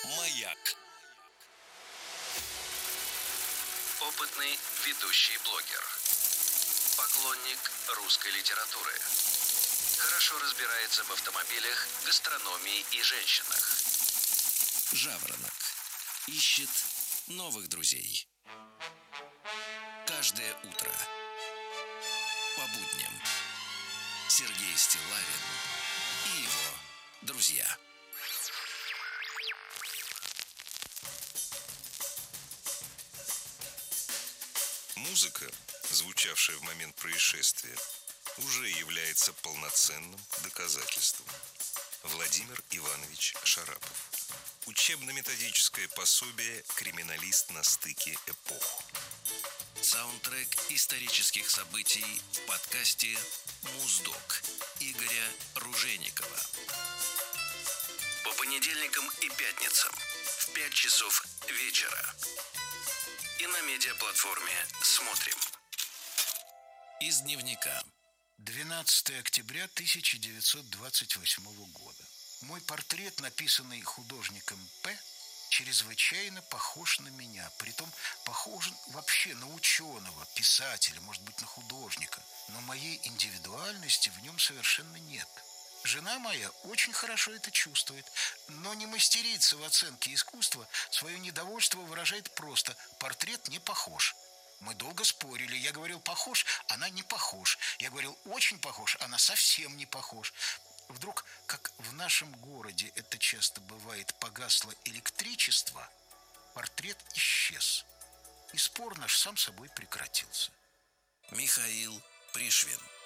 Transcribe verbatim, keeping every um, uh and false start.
Маяк. Опытный ведущий блогер. Поклонник русской литературы. Хорошо разбирается в автомобилях, гастрономии и женщинах. Жаворонок. Ищет новых друзей. Каждое утро. По будням. Сергей Стиллавин и его друзья. Музыка, звучавшая в момент происшествия, уже является полноценным доказательством. Владимир Иванович Шарапов. Учебно-методическое пособие «Криминалист на стыке эпох». Саундтрек исторических событий в подкасте «Муздок» Игоря Ружейникова. По понедельникам и пятницам в пять часов вечера. И на медиаплатформе «Смотрим». Из дневника. двенадцатое октября тысяча девятьсот двадцать восьмого года. Мой портрет, написанный художником П., чрезвычайно похож на меня. Притом похож вообще на ученого, писателя, может быть, на художника. Но моей индивидуальности в нем совершенно нет. Жена моя очень хорошо это чувствует, но не мастерица в оценке искусства, свое недовольство выражает просто: портрет не похож. Мы долго спорили. Я говорил похож, она не похож. Я говорил очень похож, она совсем не похож. Вдруг, как в нашем городе это часто бывает, погасло электричество, портрет исчез. И спор наш сам собой прекратился. Михаил Пришвин.